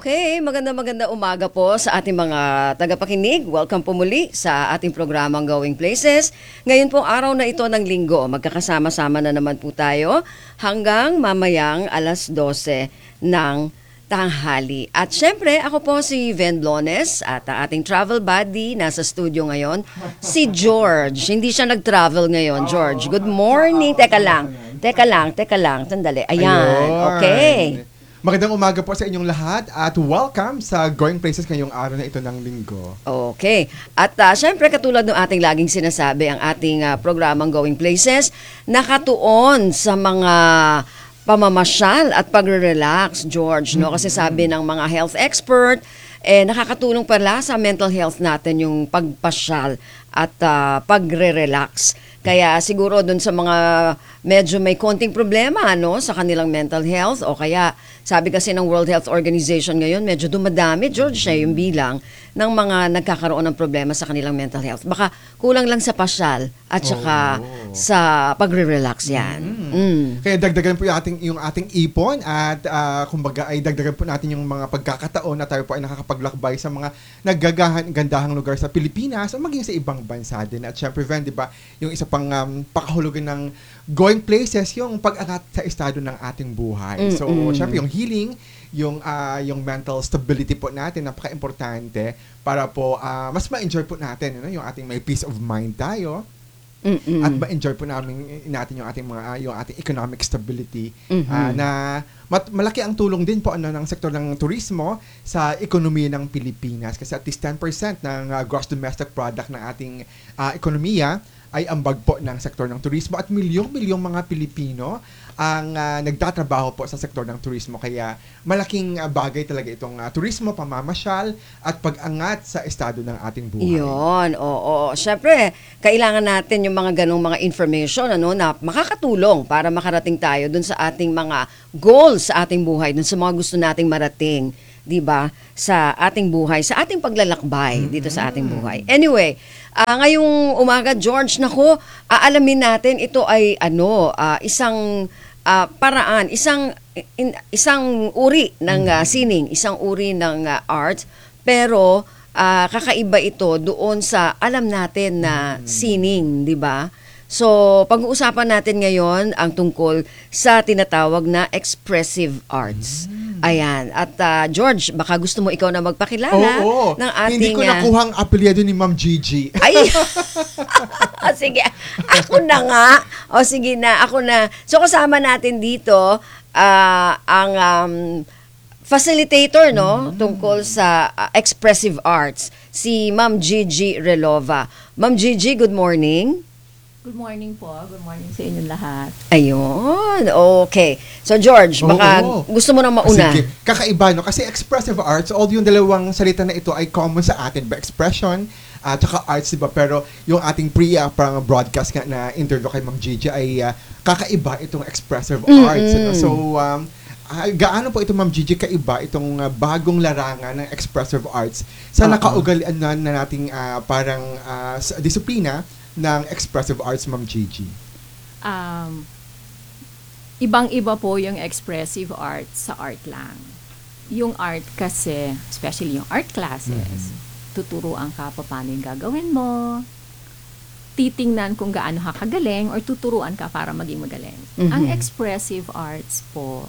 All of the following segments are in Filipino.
Okay, maganda umaga po sa ating mga tagapakinig. Welcome po muli sa ating programang Going Places. Ngayon pong araw na ito ng linggo, magkakasama-sama na naman po tayo hanggang mamayang alas 12 ng tanghali. At syempre, ako po si Ven Blones at ating travel buddy nasa studio ngayon, si George. Hindi siya nag-travel ngayon, George. Good morning. Teka lang. Sandali. Ayan. Okay. Magandang umaga po sa inyong lahat at welcome sa Going Places ngayong araw na ito ng linggo. Okay. At syempre katulad ng ating laging sinasabi, ang ating programang Going Places nakatuon sa mga pamamasyal at pagre-relax, George, no? Kasi sabi ng mga health expert, nakakatulong pala sa mental health natin yung pagpasyal at pagre-relax. Kaya siguro dun sa mga medyo may konting problema sa kanilang mental health o kaya sabi kasi ng World Health Organization ngayon medyo dumadami, George, yung bilang ng mga nagkakaroon ng problema sa kanilang mental health. Baka kulang lang sa pasyal at saka sa pagre-relax yan. Kaya dagdagan po yung ating ipon at kumbaga ay dagdagan po natin yung mga pagkakataon na tayo po ay nakakapaglakbay sa mga naggagandahang lugar sa Pilipinas o maging sa ibang bansa din. At syempre, Ven, di ba, yung isa pang pakahulugan ng Going Places, yung pag-angat sa estado ng ating buhay. So, syempre, yung healing, yung mental stability po natin, napaka-importante para po mas ma-enjoy po natin yung ating may peace of mind tayo. At ma-enjoy po natin yung ating economic stability na malaki ang tulong din po ng sektor ng turismo sa ekonomiya ng Pilipinas kasi at least 10% ng gross domestic product ng ating ekonomiya ay ambag po ng sektor ng turismo at milyong-milyong mga Pilipino ang nagtatrabaho po sa sektor ng turismo. Kaya malaking bagay talaga itong turismo, pamamasyal at pag-angat sa estado ng ating buhay. Yun, oo. Siyempre, kailangan natin yung mga ganong mga information na makakatulong para makarating tayo dun sa ating mga goals sa ating buhay, dun sa mga gusto nating marating, di ba? Sa ating buhay, sa ating paglalakbay dito sa ating buhay. Anyway, ngayong umaga, George, aalamin natin ito ay isang paraan, isang uri ng sining, isang uri ng art, pero kakaiba ito doon sa alam natin na sining, di ba? So, pag-uusapan natin ngayon ang tungkol sa tinatawag na expressive arts. Ayan. At George, baka gusto mo ikaw na magpakilala ng ating... Hindi ko nakuha ang apelyido ni Ma'am Gigi. Ay! Sige, ako na nga. Sige na, ako na. So, kasama natin dito ang facilitator, tungkol sa expressive arts, si Ma'am Gigi Relova. Ma'am Gigi, good morning. Good morning po. Good morning sa inyong lahat. Ayun. Okay. So, George, baka gusto mo nang mauna. Sige. Kakaiba, Kasi expressive arts, all yung dalawang salita na ito ay common sa atin. Expression at saka arts, diba? Pero yung ating broadcast nga na interview kay Ma'am Gigi ay kakaiba itong expressive arts. So, gaano po ito, Ma'am Gigi, kaiba itong bagong larangan ng expressive arts sa nakaugalian na nating parang disiplina ng expressive arts, Ma'am Gigi? Ibang-iba po yung expressive arts sa art lang. Yung art kasi, especially yung art classes, tuturuan ka pa paano yung gagawin mo, titingnan kung gaano ka kagaling, or tuturuan ka para maging magaling. Ang expressive arts po,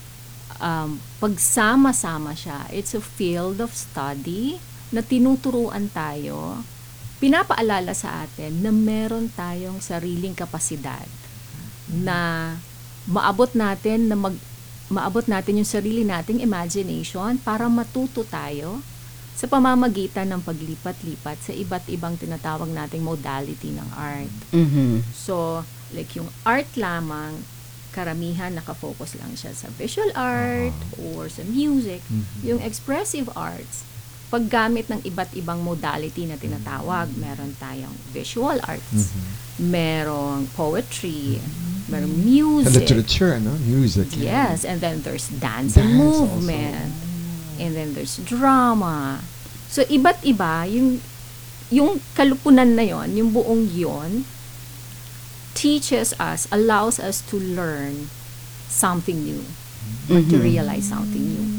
pagsama-sama siya, it's a field of study na tinuturuan tayo, pinapaalala sa atin na meron tayong sariling kapasidad na maabot natin yung sarili nating imagination para matuto tayo sa pamamagitan ng paglipat-lipat sa iba't ibang tinatawag nating modality ng art. So, like yung art lamang, karamihan nakafocus lang siya sa visual art or sa music. Yung expressive arts, paggamit ng iba't ibang modality na tinatawag. Meron tayong visual arts, merong poetry, merong music. Literature, Music. Yes, and then there's dance and movement. Also. And then there's drama. So, iba't iba, yung kalupunan na yon, yung buong yon, teaches us, allows us to learn something new, or to realize something new.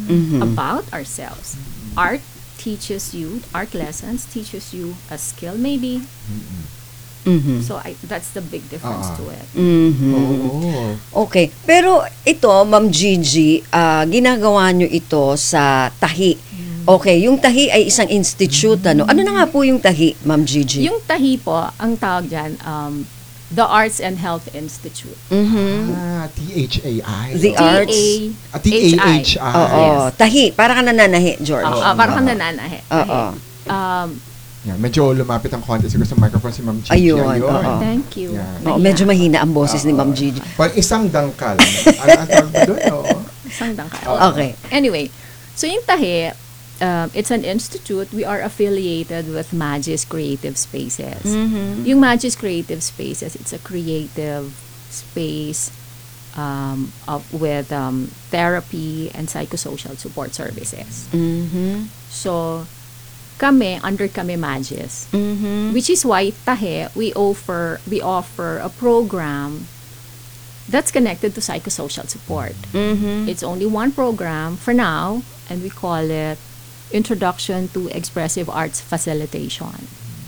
about ourselves. Art lessons teaches you a skill maybe. So that's the big difference to it. Oo. Okay. Pero ito, Ma'am Gigi, ginagawa nyo ito sa Tahi. Okay, yung Tahi ay isang institute, ano? Ano na nga po yung Tahi, Ma'am Gigi? Yung Tahi po, ang tawag dyan, the Arts and Health Institute. THAI. The Arts. TAHI. Oo, Tahi. Para ka nananahi, George. Parang kang nananahe. Oo. Yeah, medyo lumapit ang konti siguro sa microphone si Ma'am Gigi. Ayun, oo. Thank you. Yeah. Oo, medyo mahina ang boses ni Ma'am Gigi. Pag isang dangkal. Ano ang tawag mo doon? Oo. Isang dangkal. Okay. Anyway, so yung Tahi, it's an institute. We are affiliated with Magis Creative Spaces. Yung Magis Creative Spaces, it's a creative space with therapy and psychosocial support services. So, under kami Magis. Which is why Tahe, we offer a program that's connected to psychosocial support. It's only one program for now, and we call it Introduction to Expressive Arts Facilitation.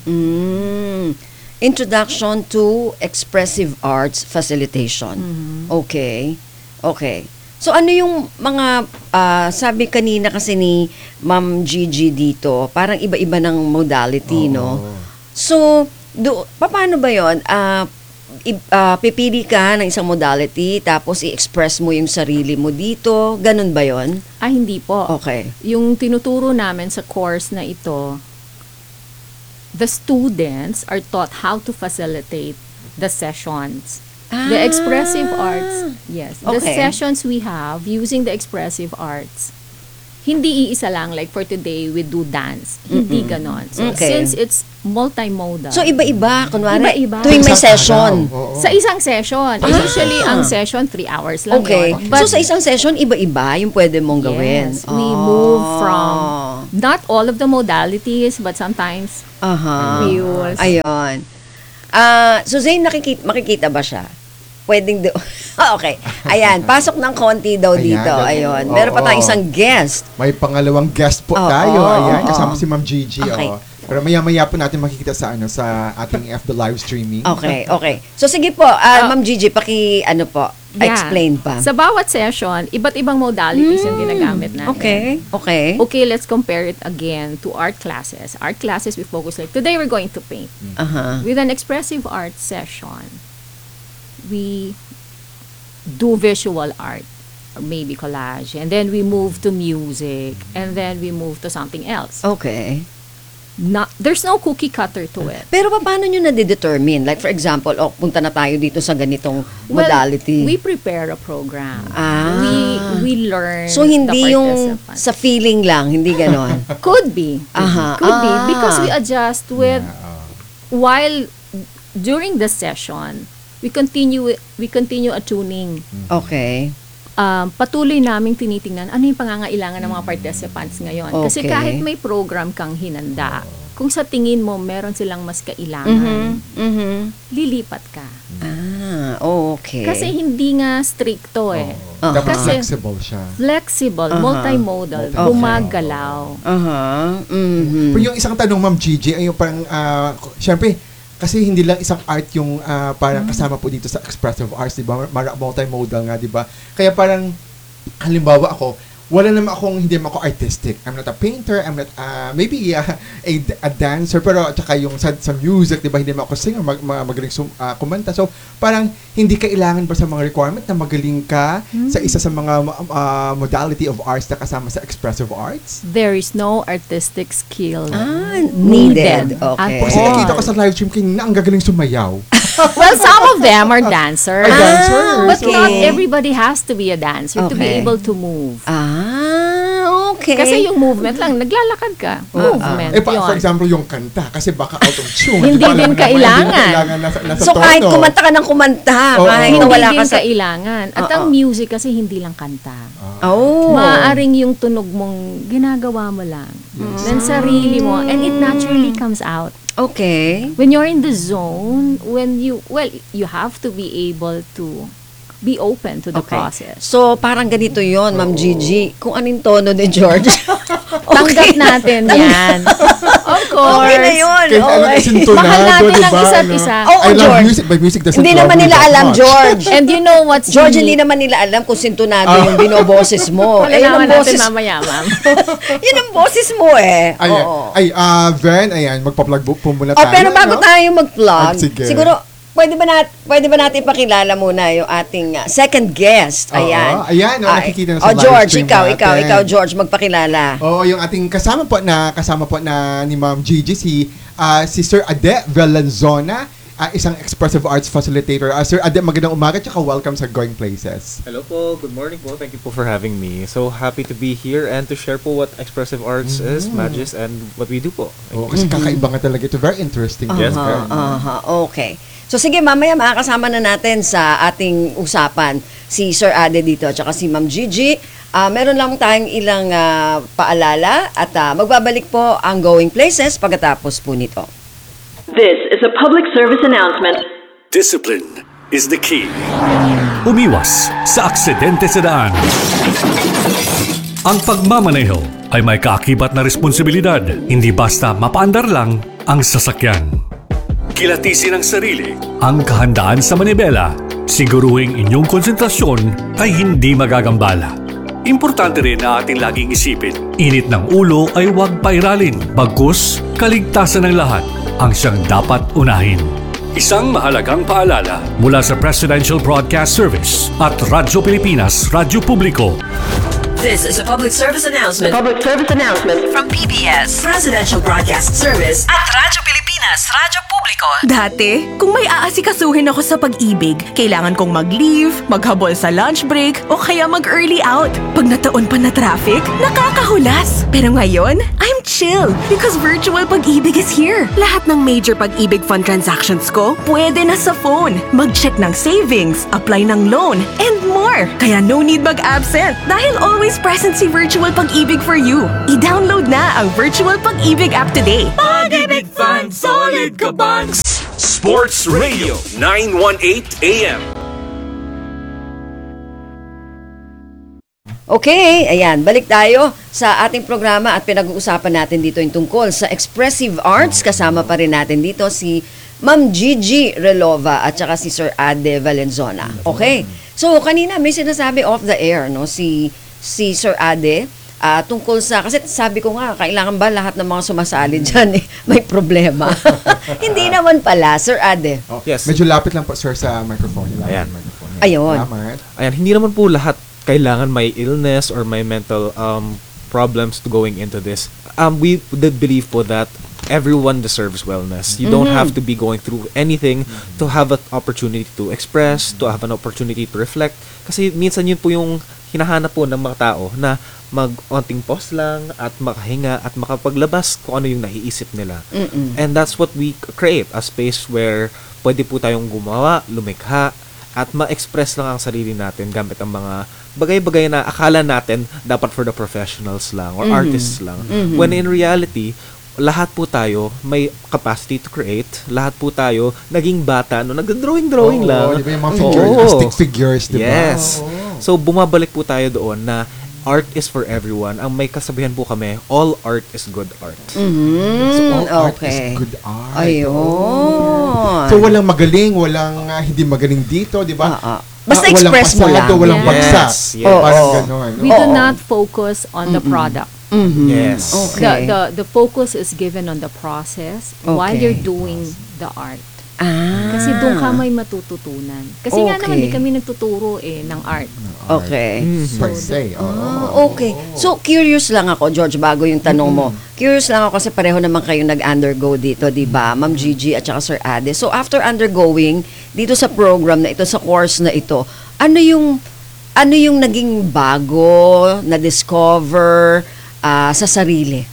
Introduction to Expressive Arts Facilitation. Okay. So ano yung mga, sabi kanina kasi ni Ma'am Gigi dito, parang iba-iba ng modality, no? So, paano ba yun? Pipili ka ng isang modality, tapos i-express mo yung sarili mo dito, ganun ba yun? Hindi po. Okay. Yung tinuturo namin sa course na ito, the students are taught how to facilitate the sessions. The expressive arts, yes. The Okay. sessions we have using the expressive arts, hindi iisa lang, like for today, we do dance. Hindi ganon. So, Okay. since it's multimodal. So iba-iba, kunwari, Iba-iba. tuwing may Isang session. araw. Oo. Sa isang session. Usually, ang session, 3 hours lang Okay. yun. So sa isang session, iba-iba yung pwede mong gawin. Yes, we move from not all of the modalities, but sometimes we use. Ayun. So Zane, makikita ba siya? Pwedeng okay. Ayan, pasok ng konti daw Ayan, dito. Ayun. Meron pa oo. tayong isang guest. May pangalawang guest po Oo, tayo. Ayan, oo. kasama si Ma'am Gigi. Okay. Oo. Pero maya-maya po natin makikita sa sa ating FB live streaming. Okay. So sige po, Ma'am Gigi, explain pa. Sa bawat session, iba't ibang modalities yung ginagamit natin. Okay. Okay, let's compare it again to art classes. Art classes, we focus like, today we're going to paint. With an expressive art session, we do visual art, or maybe collage, and then we move to music, and then we move to something else. Okay. There's no cookie cutter to it. Pero paano nyo na-determine? Like for example, punta na tayo dito sa ganitong modality. We prepare a program. Ah. We learn So hindi the yung participants. sa feeling lang, hindi ganon. Could be. Aha. Could be. Because we adjust with, Yeah, while during the session, we continue attuning. Okay. Patuloy naming tinitingnan ano yung pangangailangan ng mga participants ngayon. Kasi Okay. kahit may program kang hinanda, kung sa tingin mo meron silang mas kailangan, lilipat ka. Okay. Kasi hindi nga stricto eh. Dapat Kasi- flexible siya. Flexible, multimodal, Okay. gumagalaw. Pero yung isang tanong, Ma'am Gigi, ay yung parang, syempre, kasi hindi lang isang art yung parang kasama po dito sa expressive arts, di ba? Multimodal nga, di ba? Kaya parang, halimbawa ako, hindi naman ako artistic. I'm not a painter, I'm not, maybe a dancer, pero at saka yung sa music, di ba? Hindi naman ako singer, magaling kumanta. So, parang hindi kailangan ba sa mga requirement na magaling ka sa isa sa mga modality of arts na kasama sa expressive arts? There is no artistic skill needed. Okay. Kasi nakita ko sa live stream kanina, ang gagaling sumayaw. Well, some of them are dancers. Are dancers. But Okay. not everybody has to be a dancer to be Okay. able to move. Okay. Kasi yung movement lang, naglalakad ka. Movement, For yun. example, yung kanta, kasi baka out of tune. Hindi Di ba, din alam mo naman, kailangan. Hindi din kailangan nasa So kahit tono. kumanta ka ng kumanta, Oo. kahit Hindi nawala din ka sa... kailangan. At ang music kasi hindi lang kanta. Oh. Maaaring yung tunog mong ginagawa mo lang. Ng sarili mo. And it naturally comes out. Okay. When you're in the zone, you have to be able to be open to the Okay. process. So, parang ganito yon Ma'am Gigi. Kung anong tono ni George. Tanggap natin yan. Of course. Okay na yun. Kahit alam Okay. sintonado, Mahal natin ang diba? isa't Ano? isa. Oo, I love George. music, but music doesn't Hindi love naman me nila that alam, much. George. And you know what's George, the- hindi naman nila alam kung sintonado yung binoboses mo. Yun Malalaman ang natin boses, mamaya, ma'am. yun ang boses mo eh. Ayan. Oo. Vern, ayan, magpa-plug po muna Oh, tayo. pero bago no? tayo mag-plug, Ah, sige. siguro, pwede ba natin pakilala muna yung ating second guest? Oo, Ayan. ayan, nakikita na sa live George, stream ikaw, natin. George, magpakilala. Oo, yung ating kasama po na ni Ma'am Gigi, si Sir Ade Valenzuela, isang expressive arts facilitator. Sir Ade, magandang umaga at welcome sa Going Places. Hello po, good morning po. Thank you po for having me. So happy to be here and to share po what expressive arts is, Magis, and what we do po. Thank Oo, you. kasi kakaiba nga talaga ito. Very interesting. Yes, Vern. Okay. So sige, mamaya makakasama na natin sa ating usapan si Sir Ade dito at saka si Ma'am Gigi. Meron lang tayong ilang paalala at magbabalik po ang Going Places pagkatapos po nito. This is a public service announcement. Discipline is the key. Umiwas sa aksidente sa daan. Ang pagmamaneho ay may kaakibat na responsibilidad, hindi basta mapaandar lang ang sasakyan. Kilatisin ang sarili. Ang kahandaan sa manibela, siguruhing inyong konsentrasyon ay hindi magagambala. Importante rin na ating laging isipin, init ng ulo ay huwag pairalin, bagkus kaligtasan ng lahat ang siyang dapat unahin. Isang mahalagang paalala mula sa Presidential Broadcast Service at Radyo Pilipinas, Radyo Publiko. This is a public service announcement Public service announcement. from PBS, Presidential Broadcast Service at Radyo Pilipinas, Radyo Publiko. Dati, kung may aasikasuhin ako sa pag-ibig, kailangan kong mag-leave, maghabol sa lunch break, o kaya mag-early out. Pag nataon pa na traffic, nakakahulas. Pero ngayon, I'm chill because virtual pag-ibig is here. Lahat ng major pag-ibig fund transactions ko, pwede na sa phone. Mag-check ng savings, apply ng loan, and more. Kaya no need mag-absent dahil always present si Virtual Pag-ibig for you. I-download na ang Virtual Pag-ibig app today. Pag-ibig Fund, solid ka ba? Sports Radio 918 AM. Okay, ayan, balik tayo sa ating programa at pinag-uusapan natin dito yung tungkol sa expressive arts. Kasama pa rin natin dito si Ma'am Gigi Relova at saka si Sir Ade Valenzuela. Okay, so kanina may sinasabi off the air, no, si Sir Ade, tungkol sa, kasi sabi ko nga, kailangan ba lahat ng mga sumasali dyan may problema? Hindi naman pala, Sir Ade. Oh, Yes. Medyo lapit lang po, sir, sa microphone. Ayan. Ayun. Tama. Ayan, hindi naman po lahat kailangan may illness or may mental problems to going into this. We did believe po that everyone deserves wellness. You don't have to be going through anything to have an opportunity to express, to have an opportunity to reflect. Kasi minsan yun po yung hinahanap po ng mga tao na mag-onting pause lang at makahinga at makapaglabas kung ano yung naiisip nila. And that's what we create, a space where pwede po tayong gumawa, lumikha, at ma-express lang ang sarili natin gamit ang mga bagay-bagay na akala natin dapat for the professionals lang or artists lang. When in reality, lahat po tayo may capacity to create. Lahat po tayo naging bata no nag-drawing lang. Di ba yung mga figures, stick figures, di ba? Yes. So bumabalik po tayo doon na art is for everyone. Ang may kasabihan po kami, all art is good art. All art Okay. is good art. Ayun. So walang magaling, walang hindi magaling dito, di ba? Basta Walang express mo pasado, lang. walang Yes, bagsak. yes. Parang Oo. ganon. We do not focus on the product. Yes. Okay. The focus is given on the process while Okay. you're doing the art. Ah. Kasi doon ka may matututunan. Kasi nga naman, Okay. di kami nagtuturo ng art. Okay. Per se. Okay. So, curious lang ako, George, bago yung tanong mo. Curious lang ako kasi pareho naman kayo nag-undergo dito, di ba? Ma'am Gigi at saka Sir Ade. So, after undergoing dito sa program na ito, sa course na ito, ano yung naging bago, na-discover sa sarili?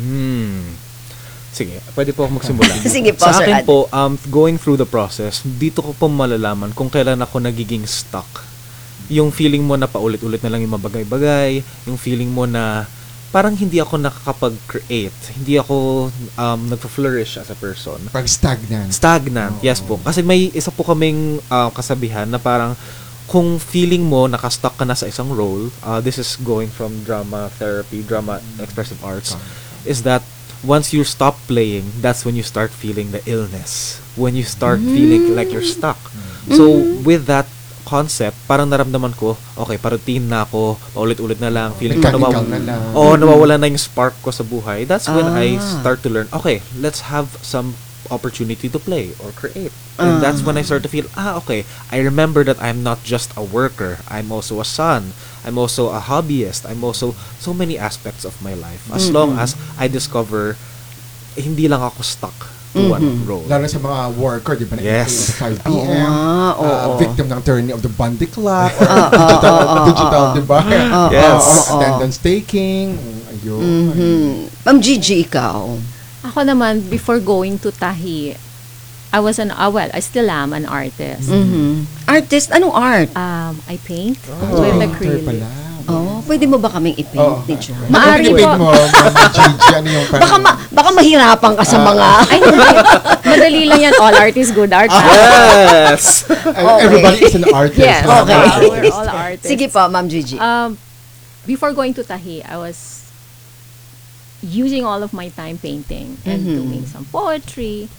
Sige, pwede po ako magsimula. Sige po, Sa Sir akin Ad. po, going through the process, dito ko po malalaman kung kailan ako nagiging stuck. Yung feeling mo na paulit-ulit na lang yung mabagay-bagay, yung feeling mo na parang hindi ako nakakapag-create, hindi ako nag-flourish as a person. Pag stagnant. Stagnant, yes po. Kasi may isa po kaming kasabihan na parang kung feeling mo nakastuck ka na sa isang role, this is going from drama therapy, drama expressive arts, is that once you stop playing, that's when you start feeling the illness. When you start feeling like you're stuck. So, with that concept, parang naramdaman ko, okay, paroutine na ako, paulit-ulit na lang, feeling ko Mechanical na lang. nawawala na yung spark ko sa buhay. That's when I start to learn, okay, let's have some opportunity to play or create. And that's when I start to feel, okay, I remember that I'm not just a worker. I'm also a son. I'm also a hobbyist. I'm also so many aspects of my life. As long as I discover, hindi lang ako stuck to one role. Lalo sa mga worker, di ba? Yes. Sa 5 p.m. Victim ng turning of the Bundy clock or digital, di ba? Yes. Attendance taking. Ayun. Ma'am Gigi, ikaw. Ako naman, before going to Tahi, I was I still am an artist. Artist, anong art? I paint with acrylic. Pwede mo ba kaming i-paint ni George? Maaari po. mo, Gigi, ano yung Baka mahirapan ka sa mga... Ay, hindi. Madali lang yan. All art is good art. Yes! Everybody is an artist. Yes. Okay. We're all artists. Sige po, Ma'am Gigi. Before going to Tahi, I was using all of my time painting and doing some poetry.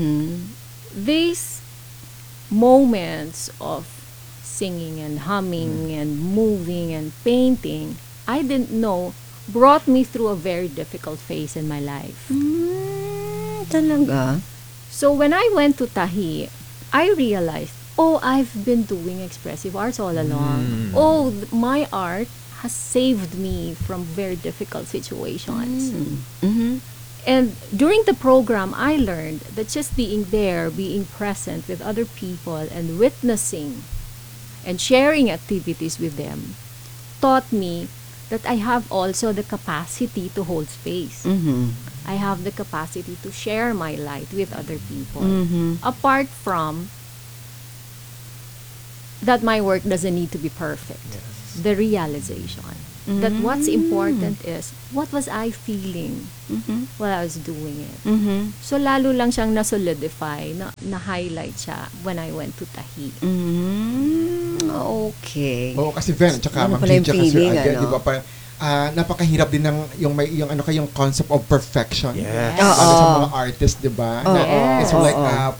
These moments of singing and humming and moving and painting, I didn't know, brought me through a very difficult phase in my life. Talaga? So when I went to Tahi, I realized, I've been doing expressive arts all along. My art has saved me from very difficult situations. And during the program, I learned that just being there, being present with other people and witnessing and sharing activities with them taught me that I have also the capacity to hold space. I have the capacity to share my light with other people. Apart from that, my work doesn't need to be perfect. The realization that what's important is, what was I feeling while I was doing it? So lalo lang siyang na-solidify, na-highlight siya when I went to Tahi. Okay. Kasi Ven, tsaka Ano Ma'am pala yung Gigi, kasi feeling, di ba parang napakahirap din ng yung concept of perfection. Yes. Lalo sa mga artist, di ba? It's like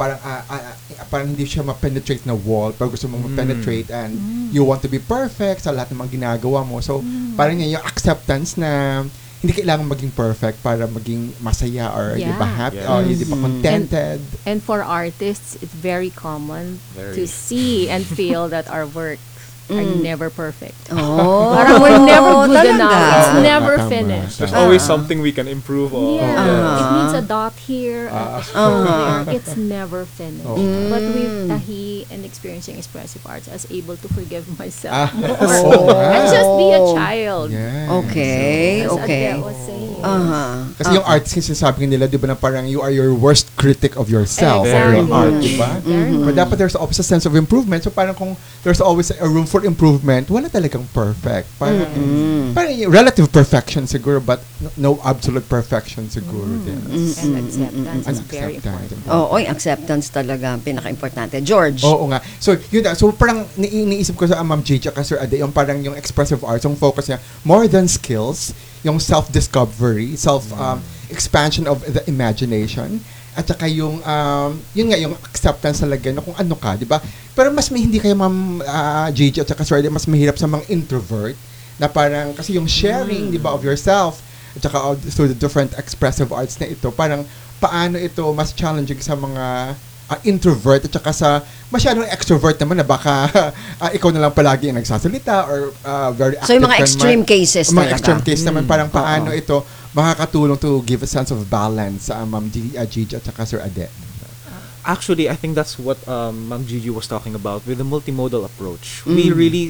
parang hindi siya ma-penetrate na wall, pero gusto mong ma-penetrate and you want to be perfect sa lahat ng mga ginagawa mo. So parang yung acceptance na hindi kailangan maging perfect para maging masaya or di ba happy or di ba contented. And for artists, it's very common to see and feel that our work are never perfect. Parang we're never good enough. It's never finished. There's always something we can improve on. It needs a dot here, a stroke there. It's never finished. But with Tahi and experiencing expressive arts, I was able to forgive myself more. And just be a child. Okay, As okay. Adele was saying. Kasi yung artist yung sinasabi nila, di ba, na parang you are your worst critic of yourself. Exactly. Your art, di ba? But dapat there's always a sense of improvement. So parang kung there's always a room for improvement, wala talagang perfect. Parang yung relative perfection siguro, but no absolute perfection siguro din. And acceptance is very important. Acceptance talaga ang pinaka-importante. George? Oo nga. So, yun na. So, parang iniisip ko sa Ma'am Gigi at Sir Ade, yung parang yung expressive arts, yung focus niya, more than skills, yung self-discovery, expansion of the imagination, at saka yung acceptance talaga na kung ano ka, di ba? Pero mas hindi kayo Ma'am Gigi at saka Sir Ade, mas mahirap sa mga introvert, na parang, kasi yung sharing, di ba, of yourself, at saka through the different expressive arts na ito, parang paano ito mas challenging sa mga introvert at saka sa masyadong extrovert naman na baka ikaw na lang palagi yung nagsasalita or very active. So yung mga extreme cases mga talaga. extreme case naman, parang paano ito makakatulong to give a sense of balance sa Ma'am Gigi at saka Sir Ade. Actually, I think that's what Ma'am Gigi was talking about with the multimodal approach. We really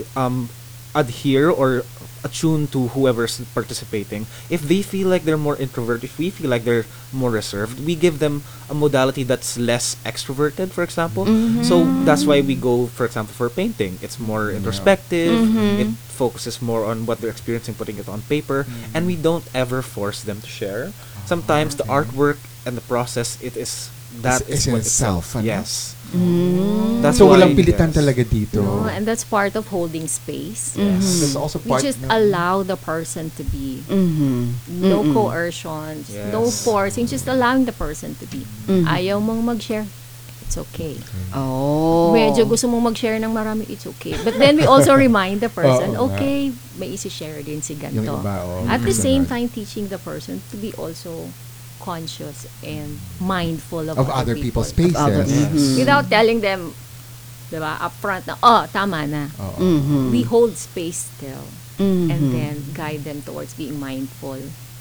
adhere or attune to whoever's participating. If they feel like they're more introvert, if we feel like they're more reserved, we give them a modality that's less extroverted, for example. So that's why we go, for example, for painting. It's more introspective. It focuses more on what they're experiencing, putting it on paper, and we don't ever force them to share. Sometimes the artwork and the process, it is that Is is in what itself, ano? Yes. Mm. That's So why, walang pilitan yes. talaga dito. No, and that's part of holding space. That's also We part just ng- allow the person to be. No coercions, no Yes. forcing, just allowing the person to be. Ayaw mong mag-share, it's okay. Oh. Medyo gusto mong mag-share ng marami, it's okay. But then we also remind the person, Oo nga. okay, may isi-share din si Yung ganito. iba, oo. At the Ganun. same time, teaching the person to be also conscious and mindful of Of other people's people. spaces. Yes. Without telling them, diba, upfront na, oh, tama na. Oo. We hold space still. And then guide them towards being mindful.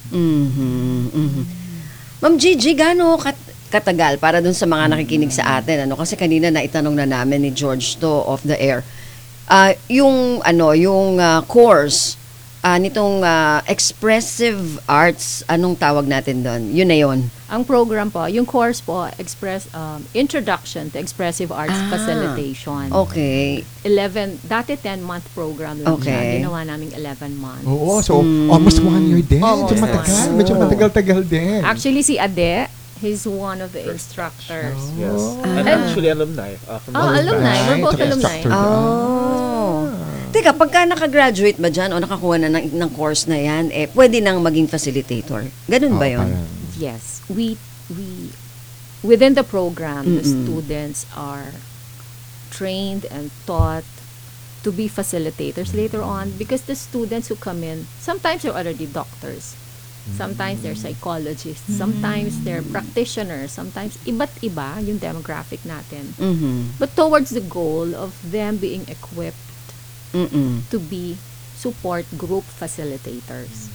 Ma'am Gigi, gaano katagal para dun sa mga nakikinig sa atin? Ano? Kasi kanina naitanong na namin ni George to off the air. Yung course nitong expressive arts, anong tawag natin doon? Yun na yun. Ang program po, yung course po, Introduction to Expressive Arts Facilitation. Okay. 10 month program lang Okay. siya. Ginawa naming 11 months. Oo, so almost 1 year din. Almost Medyo one matagal. year. Medyo matagal-tagal din. Actually, si Ade, he's one of the instructors. Yes. I'm actually alumni. From Oh, alumni. We're both Tsaka alumni. instructor. Oh. Teka, pagka nakagraduate ba dyan o nakakuha na ng course na yan, pwede nang maging facilitator. Ganun ba yun? Yes. We within the program, the students are trained and taught to be facilitators later on because the students who come in, sometimes they're already doctors. Sometimes they're psychologists. Sometimes they're practitioners. Sometimes iba't iba yung demographic natin. But towards the goal of them being equipped to be support group facilitators.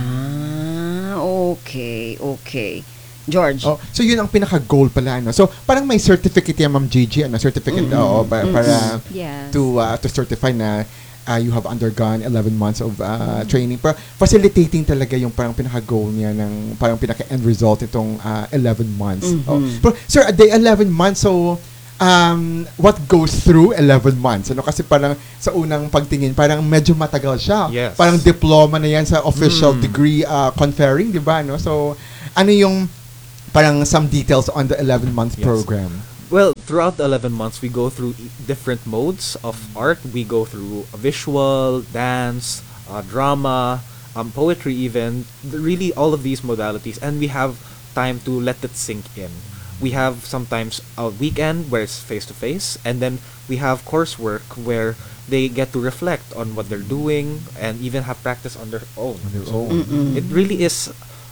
Okay. George. Oh, so yun ang pinaka-goal pala, no? So parang may certificate yan, Ma'am Gigi, certificate para Yes. to certify na you have undergone 11 months of training. Pero facilitating talaga yung parang pinaka-goal niya ng parang pinaka-end result itong 11 months. Pero sir, a day 11 months, so what goes through 11 months? Ano, kasi parang sa unang pagtingin, parang medyo matagal siya. Yes. Parang diploma na yan sa official degree conferring, di ba? No? So, ano yung parang some details on the 11-month Yes. program? Well, throughout the 11 months, we go through different modes of art. We go through visual, dance, drama, poetry even, really all of these modalities. And we have time to let it sink in. We have sometimes a weekend where it's face-to-face. And then we have coursework where they get to reflect on what they're doing and even have practice on their own. It really is...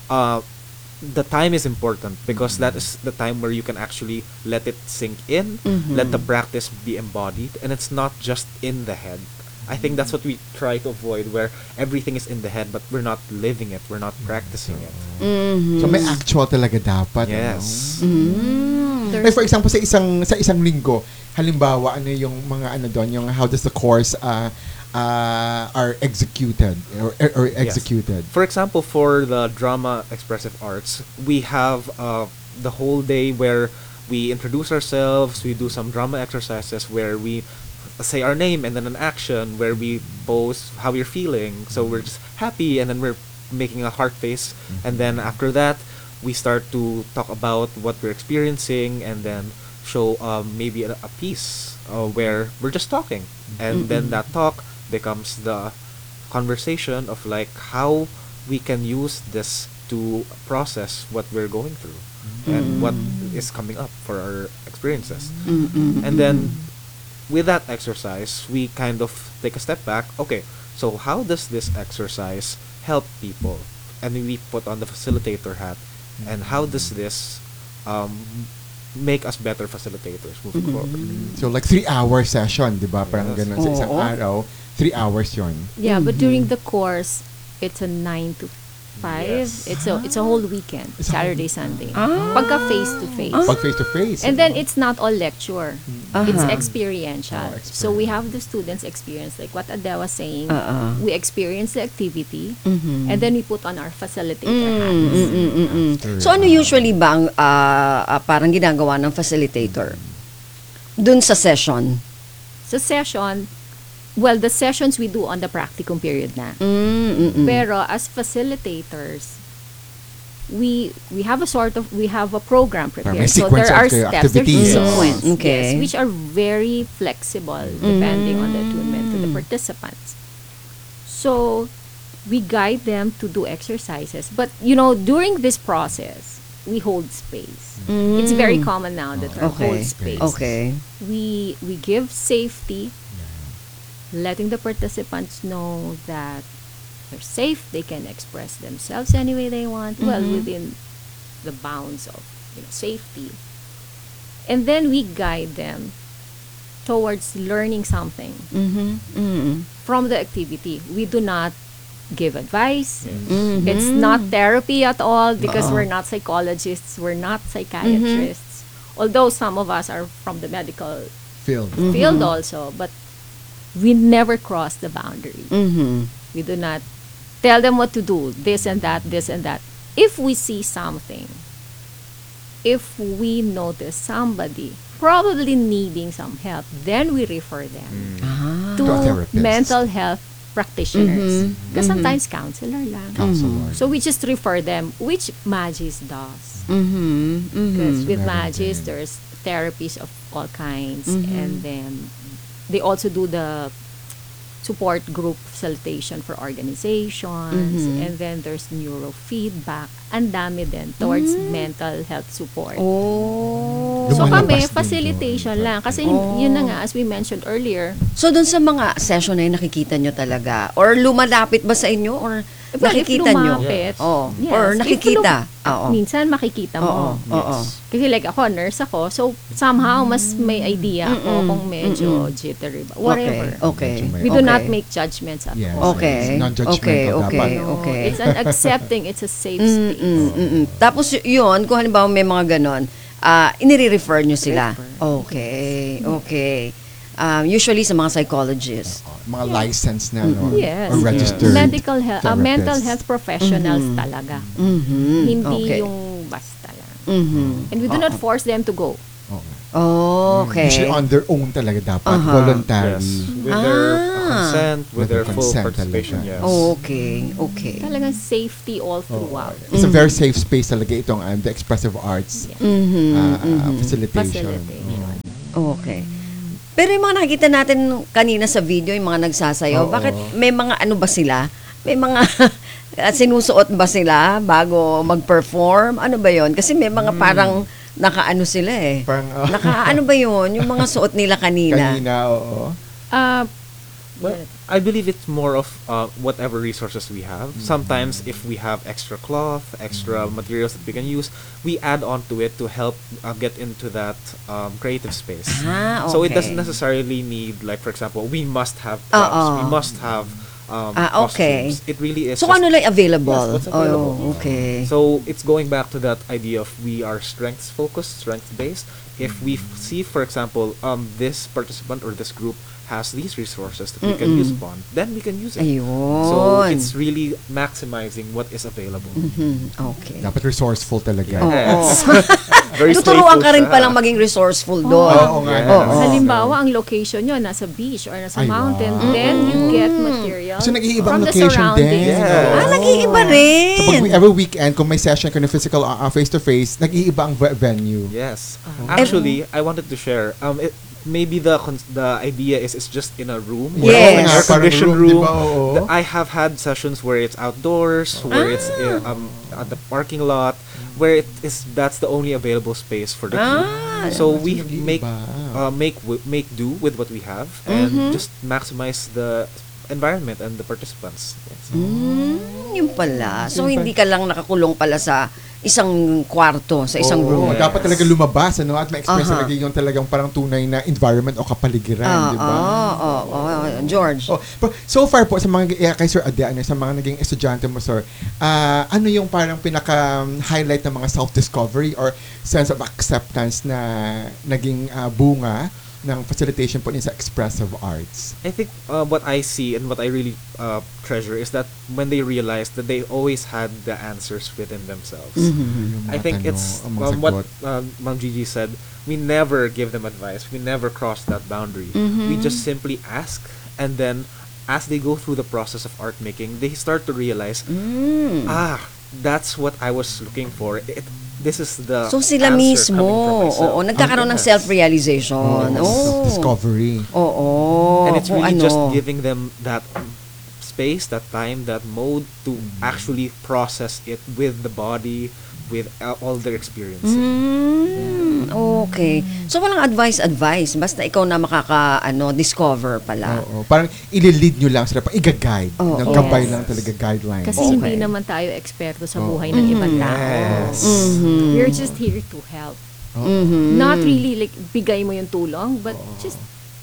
the time is important because that is the time where you can actually let it sink in, let the practice be embodied, and it's not just in the head. I think that's what we try to avoid, where everything is in the head but we're not living it, we're not practicing it. So may actual talaga dapat. Yes. Ano? Like for example, sa isang linggo, halimbawa ano yung mga doon, yung how does the course are executed or executed. For example, for the drama expressive arts, we have the whole day where we introduce ourselves, we do some drama exercises where we say our name and then an action where we pose how we're feeling. So we're just happy and then we're making a heart face. And then after that, we start to talk about what we're experiencing and then show maybe a piece where we're just talking. And then that talk becomes the conversation of like how we can use this to process what we're going through and what is coming up for our experiences. And then with that exercise, we kind of take a step back. Okay, so how does this exercise help people? And we put on the facilitator hat. And how does this make us better facilitators moving forward? So like 3-hour session, di ba? Parang Yes. ganun sa isang araw. 3 hours yun. Yeah, but during the course, it's a 9 to 5. Yes. It's a whole weekend, Saturday, Sunday. Ah. Pagka face-to-face. Pag face-to-face. And then it's not all lecture. It's experiential. Oh, So we have the students experience, like what Ade was saying. Uh-uh. We experience the activity, and then we put on our facilitator hats. So ano usually ba ang parang ginagawa ng facilitator dun sa session? Sa session, well, the sessions we do on the practicum period na. Pero as facilitators, we have a program may prepared. So sequence there are of the steps. There's activities. sequence, Okay. yes, which are very flexible depending on the attunement to the participants. So we guide them to do exercises. But during this process, we hold space. It's very common now that we hold space. Okay. We give safety, letting the participants know that they're safe, they can express themselves any way they want, well, within the bounds of safety. And then we guide them towards learning something from the activity. We do not give advice. It's not therapy at all because we're not psychologists, we're not psychiatrists. Although some of us are from the medical field also, but we never cross the boundary. We do not tell them what to do, this and that, this and that. If we see something, if we notice somebody probably needing some help, then we refer them To a to therapist. mental health practitioners. Because sometimes counselor lang. So we just refer them, which Magis does. Because with Magis, there's therapies of all kinds. And then they also do the support group facilitation for organizations. And then there's neurofeedback. Ang dami din towards mental health support. So kami, Lumalabas din facilitation doon. lang. Kasi yun na nga, as we mentioned earlier, So, dun sa mga session na yun, nakikita nyo talaga? Or lumalapit ba sa inyo? Or well, nakikita if nyo? lumapit, Oh. yes. Or If nakikita? Oo. minsan makikita mo. Oo. Kasi like ako, nurse ako, so somehow mas may idea ako kung medyo jittery ba. Whatever. Okay. We do not make judgments at Yes. all. Okay. Non-judgmental Okay. dapat. No, Okay. it's an accepting, it's a safe space. Tapos yun, kung halimbawa may mga ganon, inire-refer nyo sila. Okay. Usually sa mga psychologists. Mga licensed na, Yes. or registered Medical health, mental therapists. health professionals talaga. Hindi Okay. yung basta lang. And we do not force them to go. Okay. Usually on their own talaga dapat. Voluntary. Yes. With their consent, with their full consent participation, talaga. yes. Okay. Talagang safety all throughout. It's a very safe space talaga itong the expressive arts facilitation. Okay. Pero yung mga nakikita natin kanina sa video, yung mga nagsasayaw, bakit may mga ano ba sila? May mga sinusuot ba sila bago mag-perform? Ano ba yon? Kasi may mga parang nakaano sila eh. Parang, Nakaano ba yon? Yung mga suot nila kanina. oo. Well, I believe it's more of whatever resources we have. Sometimes if we have extra cloth, extra materials that we can use, we add on to it to help get into that creative space. So it doesn't necessarily need, like for example, we must have props, we must have okay. costumes. It really is So just- ano lang available? Yes, what's available. Okay. So it's going back to that idea of we are strengths focused, strength based. If we see, for example, this participant or this group has these resources that we can use upon, then we can use it. Ayun. So it's really maximizing what is available. Okay. Dapat resourceful talaga. Yes. Very Tuturuan ka rin siya. palang maging resourceful doon. Oo nga. Oo. Halimbawa, ang location nyo nasa beach or nasa Ay, mountain, wow. then you get material So nag-iibang from the location surroundings. din. Yes. Nag-iiba rin. So pag every weekend, kung may session, kung physical face-to-face, nag-iiba ang venue. Yes. Actually, I wanted to share. Maybe the idea is it's just in a room, Yes. an Parang air-conditioned room, room. diba? Oo. I have had sessions where it's outdoors, where it's at the parking lot, where that's the only available space for the group. So we nag-iiba. make do with what we have and just maximize the environment and the participants. Yes. Yun pala. So hindi ka lang nakakulong pala sa isang kwarto, sa isang room. Oo, dapat talaga lumabas, at ma-express talaga yung talagang parang tunay na environment o kapaligiran, di ba? George. So far po, sa mga kay Sir Ade, sa mga naging estudyante mo, Sir, ano yung parang pinaka-highlight ng mga self-discovery or sense of acceptance na naging bunga ng facilitation po sa expressive arts? I think what I see and what I really treasure is that when they realize that they always had the answers within themselves. I think it's what Ma'am Gigi said, we never give them advice. We never cross that boundary. We just simply ask, and then as they go through the process of art making, they start to realize, that's what I was looking for. This is the So sila answer mismo, coming from myself. oo, nagkakaroon ng Yes. self-realization. Oh. Discovery. Oo. And it's kung really just ano. giving them that space, that time, that mode to actually process it with the body, with all their experiences. Okay. So walang advice, basta ikaw na discover pala. Oo. Parang ililid nyo lang sila, i-guide. Oo. Nagkabay Yes. lang talaga guidelines. Kasi hindi naman tayo eksperto sa buhay ng ibang tao. Yes. We're just here to help. Mhm. Not really like bigay mo yung tulong, but just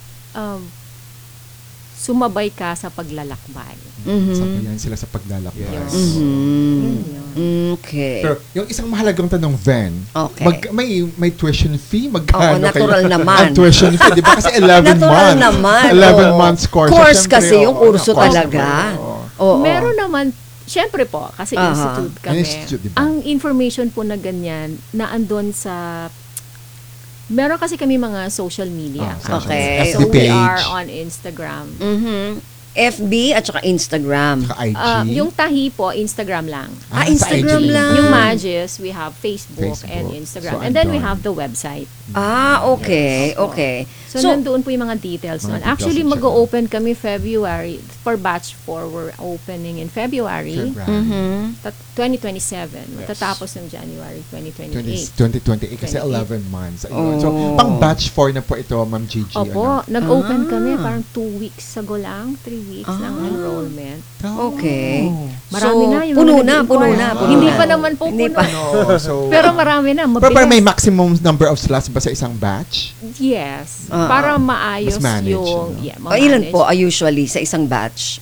sumabay ka sa paglalakbay. Sabayan sila sa paglalakbay. Yes. Yun yun. Okay. Pero yung isang mahalagang tanong, Ven, Okay. may tuition fee? Magkano Oo, natural kayo? naman. Ang tuition fee, di ba? Kasi 11 Natural months. naman. 11 oo. months course. Course So, syempre, kasi, yung kurso course talaga. Oo. Oo. Meron naman, syempre po, kasi Aha. institute kami. Institute, diba? Ang information po na ganyan, na andon sa, meron kasi kami mga social media. Okay. So FB we page. are on Instagram. FB at saka Instagram. Saka IG. Yung tahi po, Instagram lang. sa Instagram IG. lang. Yung Magis, we have Facebook, and Facebook. Instagram. So, and then we andun. have the website. Okay. Okay. So, nandoon po yung mga details Mga nun. details Actually, na check mag-open kami February. For batch 4, we're opening in February. 2027. Matatapos ng January 2028. 2028 kasi 28. 11 months. Ayun. So, pang batch 4 na po ito, Ma'am Gigi. Opo, nag-open kami parang 2 weeks ago lang, 3 weeks ng enrollment. Okay. Marami So, na yung puno mga na, puno nag-inquire. na, puno Hindi na. pa naman po Hindi puno. pa. So, Pero marami na, pero mabilis. parang may maximum number of slots ba sa isang batch? Yes. Para maayos Mas manage, yung... ano? Yeah, Ilan ma-manage. po usually sa isang batch?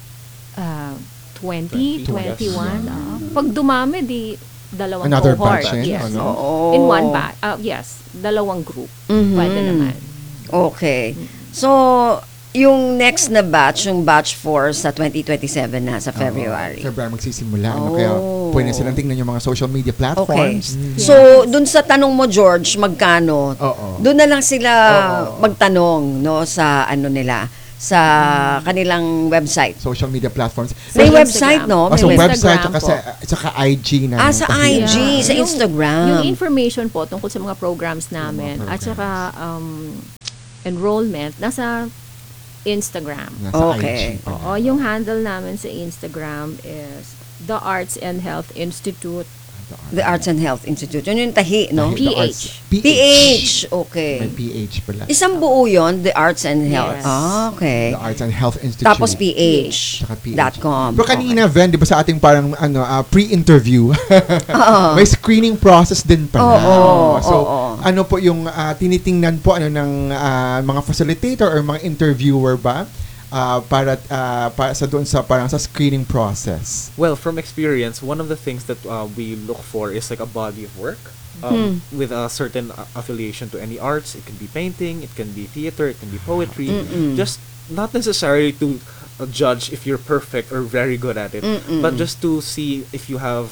20, 20, 21. Pag dumami, di dalawang Another cohort. batch, Yes. ano? Oo. In one batch. Yes. Dalawang group. Pwede naman. Okay. So, yung next na batch, yung batch 4 sa 2027 na sa February. February magsisimula. Ano? Kaya pwede silang tingnan yung mga social media Okay. platforms. So, dun sa tanong mo, George, magkano? Oo. Doon na lang sila magtanong, no, sa ano nila, sa kanilang website. Social media platforms. May Sa website, no? Oh, May so Instagram website po. saka IG na. sa tahiyan. IG, sa Yung- Instagram. Yung information po tungkol sa mga programs namin at saka enrollment nasa Instagram. Nasa Okay. IG. Oo, yung handle namin sa Instagram is The Arts and Health Institute. The Arts and Health Institute. Yun yung tahi, no? The PH. Arts- PH. May Okay. PH pala. Isang buo yun, The Arts and Health. Yes. Okay. The Arts and Health Institute. Tapos PH. Saka PH. .com. Pero kanina, Ven, di ba sa ating parang pre-interview, may screening process din pala. So, ano po yung tinitingnan po ng mga facilitator or mga interviewer ba para sa doon sa parang sa screening process? Well, from experience, one of the things that we look for is like a body of work with a certain affiliation to any arts. It can be painting, it can be theater, it can be poetry. Just not necessarily to judge if you're perfect or very good at it, but just to see if you have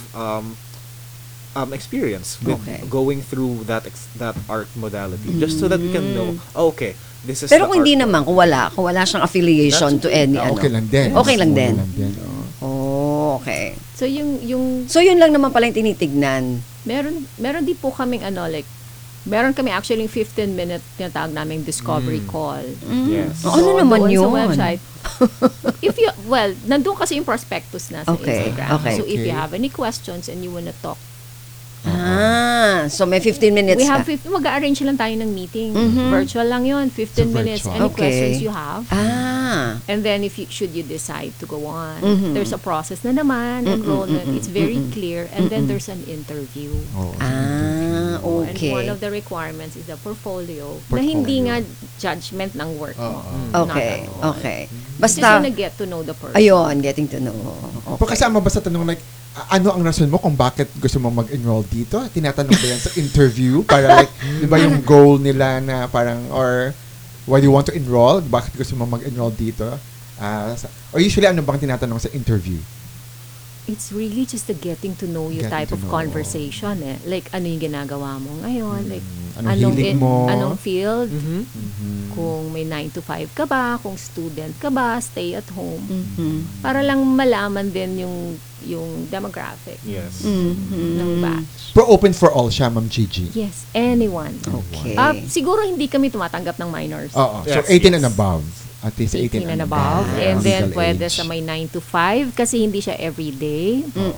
experience with going through that art modality, just so that we can know, okay, this is Pero the kung hindi art naman, kung wala siyang affiliation to any ano. Okay lang din. Okay lang din. Oo. Oh, okay. So yung So, yun lang naman pala yung tinitignan. meron din po kaming meron kami actually 15-minute tinatawag naming discovery call. Yes. Oh, ano naman doon yun? Sa website. Nandun kasi yung prospectus na sa Okay, Instagram. okay. So if you have any questions and you wanna talk, So may 15 minutes we ka. have mag-arrange lang tayo ng meeting. Virtual lang yun, 15 So, minutes. virtual. Any Okay. questions you have. Ah. And then if you should you decide to go on, there's a process na naman, enrollment. It's very clear. And then there's an interview. Ah, And okay. one of the requirements is the portfolio, na hindi nga judgment ng work mo. Okay, Not at all. okay. Just Basta, wanna get to know the person. ayun, getting to know. Pero kasama ba sa tanong like, ano ang rason mo kung bakit gusto mo mag-enroll dito? Tinatanong ba yan sa interview? Para like, di ba yung goal nila na parang, or why do you want to enroll? Bakit gusto mo mag-enroll dito? Or usually, ano bang tinatanong sa interview? it's really just a getting to know you Getting type to of know. conversation eh. Like, ano yung ginagawa mo ngayon? Like, Anong hilig mo? Anong field? Mhm. Kung may 9 to 5 ka ba? Kung student ka ba? Stay at home. Mhm. Para lang malaman din yung demographic Yes. ng batch. Pero open for all siya, Ma'am Gigi. Yes, anyone. Okay. Siguro hindi kami tumatanggap ng minors. Oo. So, Yes, 18 yes. and above. At least 18 and above. And Legal then pwede age. sa may 9 to 5 kasi hindi siya everyday.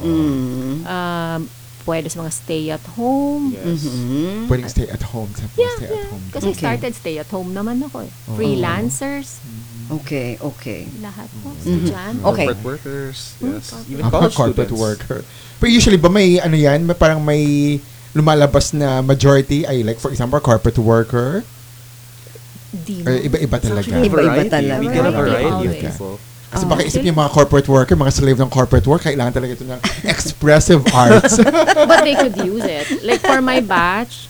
Pwede sa mga stay at home. Yes. Pwedeng stay at home. Stay at home. Kasi Okay. started stay at home naman ako eh. Freelancers, Okay, okay. lahat po. Estudyante. Okay. Corporate workers. Yes. Even Mga college corporate students. worker. Pero usually ba may ano yan? Parang may lumalabas na majority ay like for example corporate worker? Di Or mo. iba-iba talaga? Iba-iba Variety. talaga. We get a variety of Always. people. Kasi baka isipin yung mga corporate worker, mga slave ng corporate work, kailangan talaga ito ng expressive arts. But they could use it. Like for my batch,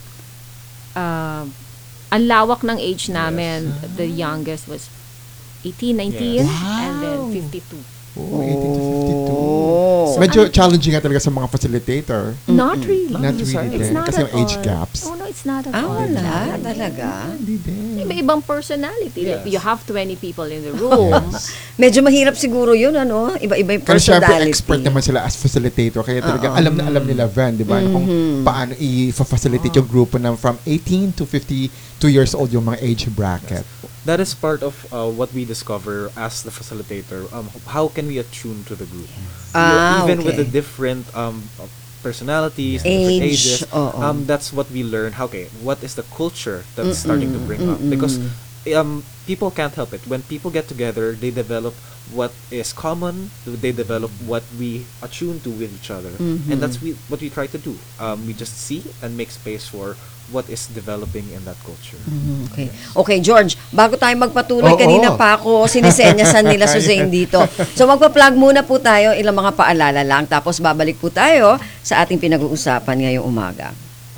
ang lawak ng age namin. The youngest was 18, 19, Yes. and then 52. Oh, 18 to 52. Oh. Medyo challenging nga talaga sa mga facilitator. Not really. Not really It's din. not Kasi at yung age all. gaps. Oh, no, it's not at all. Wala talaga. Hindi din. Iba-ibang personality. Like, Yes. you have 20 people in the room. Medyo mahirap siguro yun, ano? Iba-iba yung Pero syempre, personality. expert naman sila as facilitator. Kaya talaga alam na alam nila, Van, di ba? Kung paano i-facilitate yung grupo ng from 18 to 52 years old yung mga age bracket. That is part of what we discover as the facilitator. How can we attune to the group? Even with the okay. different personalities, different Age, ages, oo. that's what we learn. Okay, what is the culture that's starting to bring up? Because people can't help it. When people get together, they develop what is common. They develop what we attune to with each other, and that's what we try to do. We just see and make space for what is developing in that culture. Okay. Okay, George, bago tayo magpatuloy, Oo. kanina pa ako sinisenyasan nila Suzanne dito. So magpa-plug muna po tayo, ilang mga paalala lang, tapos babalik po tayo sa ating pinag-uusapan ngayong umaga.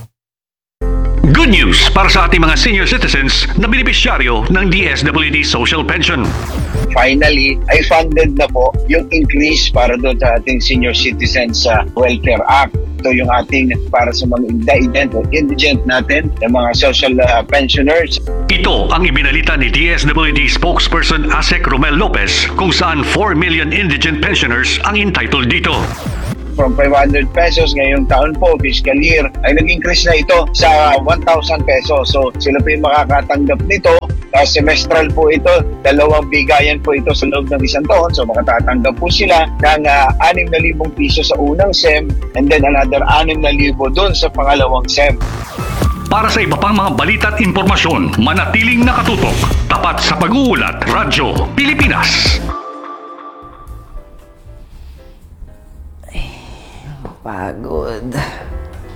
Good news para sa ating mga senior citizens na benepisyaryo ng DSWD Social Pension. Finally, ay funded na po yung increase para doon sa ating Senior Citizens Welfare Act. Ito yung ating para sa mga indigent natin, yung mga social pensioners. Ito ang ibinalita ni DSWD spokesperson Asek Romel Lopez kung saan 4 million indigent pensioners ang entitled dito. From 500 pesos ngayong taon po, fiscal year, ay nag-increase na ito sa 1,000 pesos. So sila po yung makakatanggap nito. Semestral po ito, 2 bigayan po ito sa loob ng isang taon. So makatatanggap po sila ng 6,000 piso sa unang SEM and then another 6,000 doon sa pangalawang SEM. Para sa iba pang mga balita at impormasyon, manatiling nakatutok. Tapat sa pag-uulat, Radyo Pilipinas. Pagod.